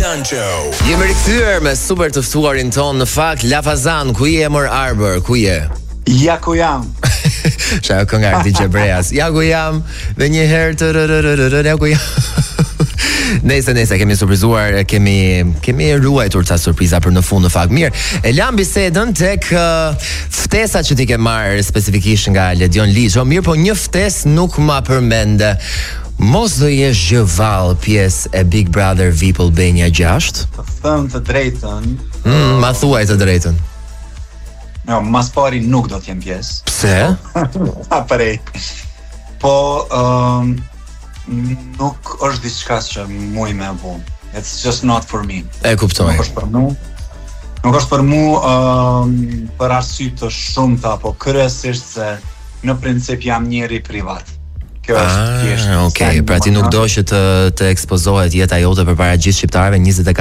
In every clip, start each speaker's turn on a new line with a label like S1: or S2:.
S1: Lancho.
S2: Jemi rikthyer me super të ftuarin ton në fakt Lafazan, ku je mor Arbër, ku je?
S3: Ja ku jam.
S2: Qa kënga DJ Breas. Ja ku jam, dhe një herë ja ku jam. Nese, kemi surprizuar, kemi ruajtur ca surpriza për në fund në fakt. Mirë, e lam bisedën tek ftesa që ti ke marrë specifikisht nga Ledion Lixho. Mirë, po një ftesë nuk ma përmende. Mos do jesh gjëvall pjesë e Big Brother VIP Albania 6?
S3: Të them të drejtën.
S2: Ma thuaj të drejtën.
S3: Jo, mas pari nuk do t'jem pjesë.
S2: Pse?
S3: Prej. Po, nuk është diçka që muj me bu. It's just not for me.
S2: E kuptoj.
S3: Nuk është për mu. Nuk është për mu për arsye të shumta, po kryesisht se në princip jam njeri privat.
S2: Okej, pra ti nuk do që të ekspozohet jeta jote përpara gjithë shqiptarëve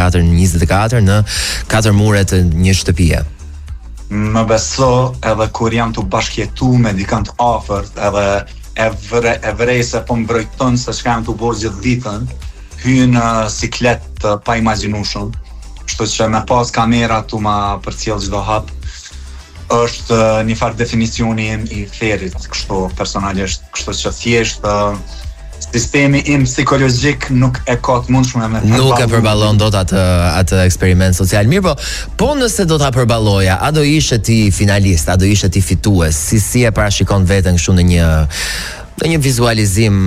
S2: 24 në 4 mure të një shtëpie.
S3: Më beso, edhe kur jam të bashkjetu me dikant afërt, edhe e vrej se po më vrojton se çka jam të bërë gjithë ditën, hyn në siklet të pa imagjinueshëm. Kështu që me pas kamera tu ma përcjell çdo hap është një farë definicioni im i therit, kështu personalisht, kështu që thjesht sistemi im psikologjik nuk e ka të mundshme me
S2: nuk e përballon dot atë eksperiment social. Mirë, po nëse do ta përballoja, a do ishe ti finalist, a do ishe ti fitues? Si e parashikon veten kështu në një vizualizim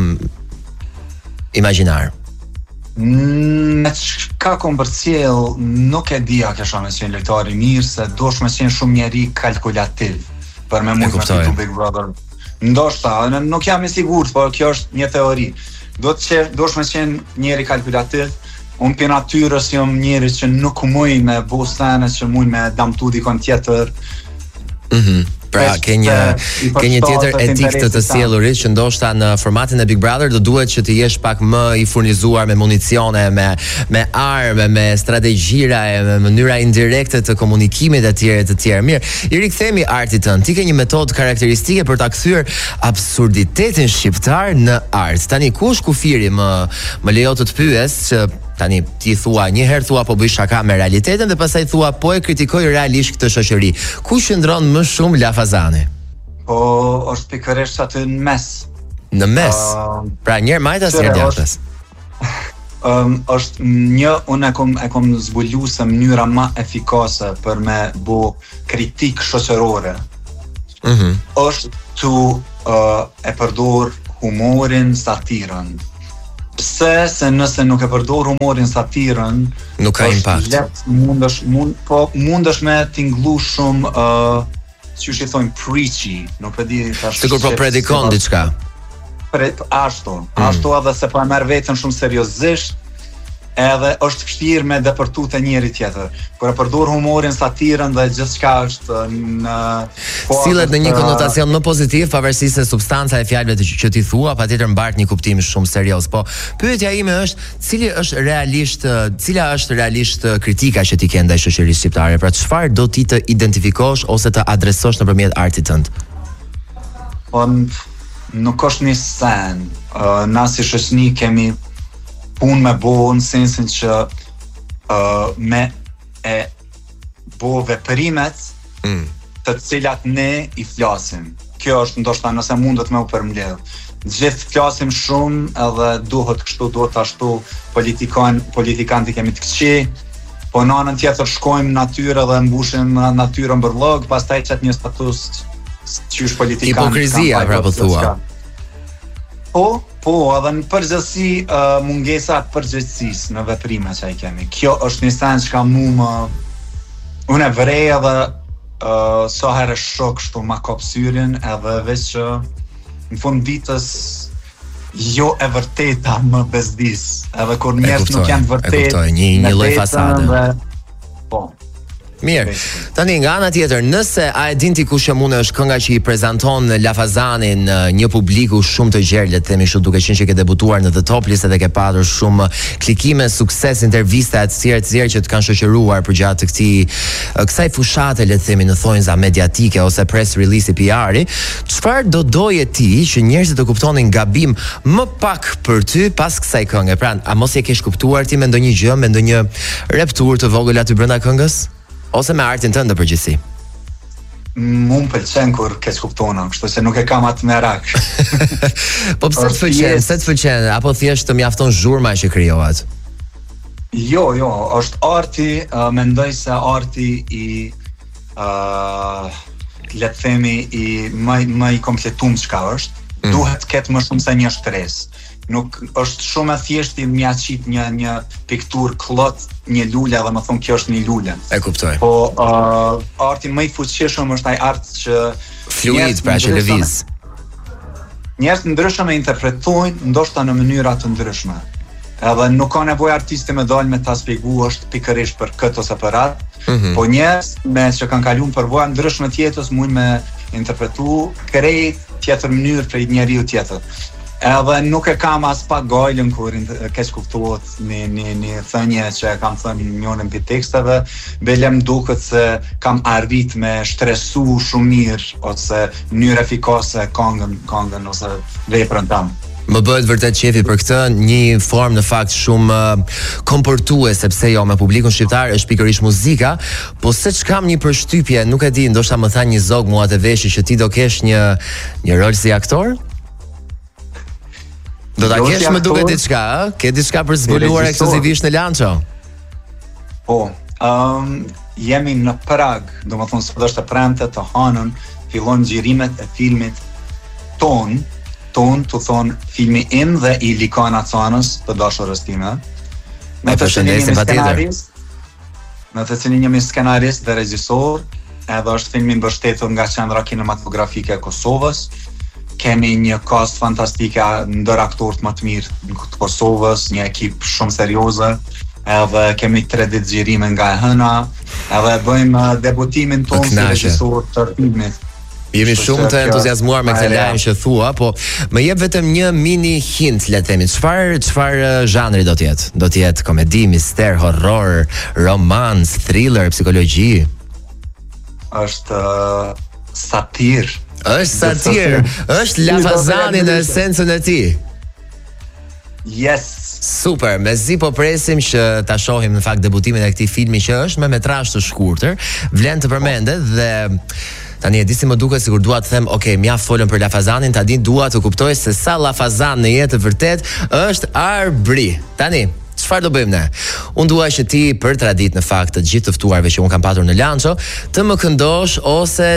S2: imagjinar?
S3: Me çka kom përcjell, nuk e dia kisha me qenë lojtari mirë, se dosh me qenë shumë njeri kalkulativ për me mund me fitu Big Brother. Ndoshta, nuk jam i sigurt, por kjo është një teori. Dosh me qenë njeri kalkulativ, unë për natyrës jam njeri që nuk muj me bo sene, që muj me damtu dikon tjetër.
S2: Pra, ke një tjetër etik të sjellurit që ndoshta në formatin e Big Brother do duhet që të jesh pak më i furnizuar me municione, me armë, me strategjira, me mënyra indirekte të komunikimit e tjerë. Mirë, i rikthemi artit tënd. Ti ke një metodë karakteristike për ta kthyer absurditetin shqiptar në art. Tani kush kufiri më lejo të pyes që tani ti thua një herë po bëj shaka me realitetin dhe pastaj thua po e kritikoj realisht këtë shoqëri. Ku qëndron më shumë Lafazani?
S3: Po është pikërisht aty në mes.
S2: Në mes? Pra njërë majtas, njërë djathtas.
S3: Është unë e kom zbulu se mënyra ma efikase për me bo kritik shoqërore. Është tu e përdor humorin, satirën. Pse se nëse nuk e përdor humorin, satirën,
S2: nuk ka impakt.
S3: Mundesh me tinglu shumë çuçi thonë preachy, nuk e di tash.
S2: Sigur po predikon diçka.
S3: Ashtu edhe se po e merr veten shumë seriozisht, edhe është vështirë me depërtu të njëri tjetër. Kur e përdor humorin, satirën dhe gjithçka është në
S2: sillet në një konotacion më pozitiv, pavarësisht se substanca e fjalëve që ti thua patjetër mbart një kuptim shumë serioz. Po pyetja ime është, cila është realisht kritika që ti ke ndaj shoqërisë shqiptare? Pra çfarë do ti të identifikosh ose të adresosh nëpërmjet artit tënd?
S3: Po nuk është një sen. Na si shoqëni kemi punë me bo në sensin që me e bo veprimet të cilat ne i flasim. Kjo është ndoshta nëse mundet me u përmbledh. Gjithë flasim shumë edhe duhet kështu, duhet ashtu, politikanti kemi të këqi, po në anën tjetër shkojmë natyrë dhe mbushim natyrën bërllog, pastaj çet një status qysh politikanti.
S2: Hipokrizia, pra po thua.
S3: Po, edhe në përgjithësi mungesa përgjegjësisë në veprime që ai kemi. Kjo është një sens që ka unë e vrej edhe sa herë shok kështu ma kop syrin, edhe veç që në fund ditës jo e vërteta më bezdis. Edhe kur njerëzit nuk janë vërtet.
S2: Një lloj fasade.
S3: Po.
S2: Mirë. Tani nga ana tjetër, nëse a e din ti kush jam unë është kënga që i prezanton Lafazanin një publiku shumë të gjerë, le të themi kështu, duke qenë që ke debutuar në The Top List dhe ke patur shumë klikime, sukses, intervista të tjera që të kanë shoqëruar përgjatë kësaj fushate, le të themi, në thonjza mediatike ose press release i PR-i, çfarë do doje ti që njerëzit të kuptonin gabim më pak për ty pas kësaj këngë? Pra, a mos e ke kuptuar ti me ndonjë gjë, me ndonjë reptur të vogël aty brenda këngës? Ose me artin tënd në përgjithësi?
S3: Më pëlqen kur ke kuptona, kështu se nuk e kam atë merak.
S2: Po pse të pëlqen, apo thjesht të mjafton zhurma që krijohet?
S3: Jo, është arti, mendoj se arti i le të themi i më i kompletuar çka është, duhet të ketë më shumë se një shtresë. Nuk është shumë e thjeshtë mja qit një piktur klot, një lule dhe më thonë kjo është një lule.
S2: E kuptoj.
S3: Po arti më i fuqishëm është ai art që
S2: fluid, pra që lëviz.
S3: Njerëz të ndryshëm e interpretojnë ndoshta në mënyra të ndryshme. Edhe nuk ka nevojë artisti me dalë me ta shpjegua është pikërisht për këtë ose për atë. Po njerëz me që kanë kaluar përvoja ndryshme të jetës mund me interpretu krejt tjetër mënyrë prej njeriu tjetër. Edhe nuk e kam as pak gajlën kur keq kuptohet një thënie që kam thënë njërin për teksteve, belem duket se kam arrit me shtresu shumë mirë ose mënyrë efikase këngën ose veprën tam.
S2: Më bëhet vërtet qefi për këtë, një formë në fakt shumë komportuese, sepse jo me publikun shqiptar është pikërisht muzika, po se që kam një përshtypje, nuk e di, ndoshta më tha një zog mua të veshi që ti do kesh një rol si aktor? Do ta kesh më duket diçka, ë? Ke diçka për zbuluar ekskluzivisht në Lanço?
S3: Po, jemi në Prag, domethënë sot është e premte të hënën, fillon xhirimet e filmit Ton, të thonë filmi im dhe i Likana Canës të dashurës time. Me të cilin jemi skenarist dhe regjisor, edhe është filmi mbështetur nga Qendra Kinematografike e Kosovës. Kemi një cast fantastike, ndër aktorët më të mirë të Kosovës, një ekip shumë serioze, edhe kemi 3 ditë xhirime nga e hëna, edhe bëjmë debutimin tonë si regjisor të filmit.
S2: Jemi shumë të entuziazmuar me këtë lajm që thua, po më jep vetëm një mini hint, le të themi. Çfarë zhanri do të jetë? Do të jetë komedi, mister, horror, romans, thriller, psikologji?
S3: Është satir.
S2: Është satir, është Lafazani në esencën e tij.
S3: Yes.
S2: Super, mezi po presim që ta shohim në fakt debutimin e këtij filmi që është me metrazh të shkurtër, vlen të përmendet dhe tani e di si më duket sikur dua të them, okay, mjaft folën për Lafazanin, tani dua të kuptoj se sa Lafazan në jetë vërtet është Arbri. Tani çfarë do bëjmë ne? Unë dua që ti për tradit në fakt të gjithë të ftuarve që unë kam patur në Lanço, të më këndosh ose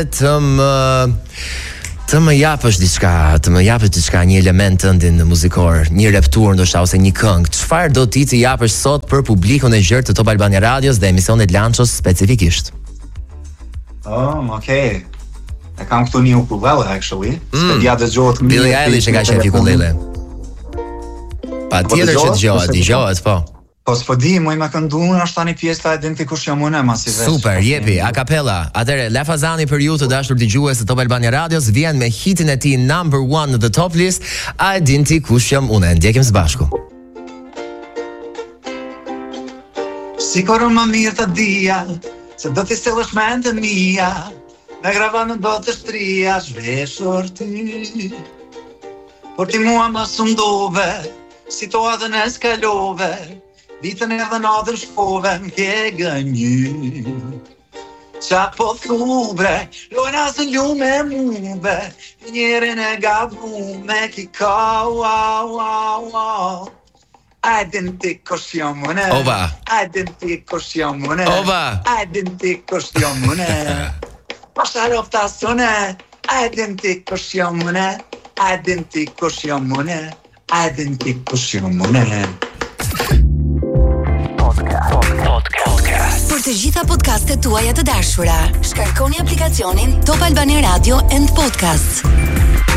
S2: të më japësh diçka, një element tëndin muzikor, një reptur ndoshta ose një këngë. Çfarë do ti të japësh sot për publikun e gjerë të Top Albania Radios dhe emisionet Lanços specifikisht?
S3: Okay. E kam këtu një ukulele, actually. S'pedia dëgjohet mirë.
S2: Billie Eilish e ka qenë ukulele. Patjetër që dëgjohet, po.
S3: Po s'po di, më me këndu unë është tani pjesë ta e ti kush jam unë masi vesh.
S2: Super, jepi, a cappella. Atëre, Lafazani për ju të dashur dëgjues të Top Albania Radios vjen me hitin e tij number 1 në The Top List, a e din ti kush jam unë? Ndjekim së bashku.
S3: Sikur më mirë të dija, se do t'i selësh mendën mia, me gravanën do të shtria zhveshur ty. Por ti mua më sundove, situatën e skalove, ditën edhe natën shkove m'ke gënjy. Qa po thubre, lojna së ljume mube, njerin e gabume ki ka, identikos jam unë.
S2: Ova.
S3: Identikos jam unë.
S2: Ova.
S3: Identikos jam unë. Pasharofta sune. Identikos jam unë. Identikos jam unë. Identikos jam unë.
S1: Për të gjitha podcastet tuaja të dashura, shkarkoni aplikacionin Top Albania Radio and Podcast.